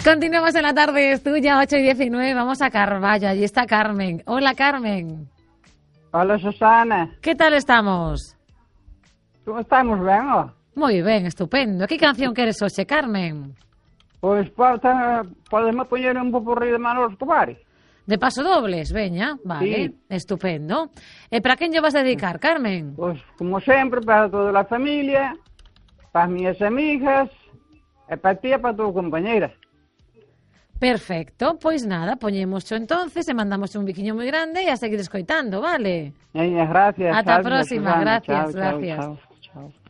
Continuamos en la tarde, es tuya, 8:19. Vamos a Carballo, allí está Carmen. Hola, Carmen. Hola, Susana. ¿Qué tal estamos? ¿Cómo estamos, ben? Moi ben, estupendo. Que canción queres hoxe, Carmen? Pois podeme poñer un popurrí de Manolo Escobar. De paso dobles, veña, vale, Sí. estupendo. E para quen lle vas a dedicar, Carmen? Pois, como sempre, para toda a familia, para as miñas amigas, e para ti e para a tua compañeira. Perfecto, pois nada, poñémoscho entonces e mandamos un biquiño moi grande e a seguir escoitando, vale? Gracias. Ata a Susana. próxima, Susana. gracias, Chao, chao, gracias. chao, chao.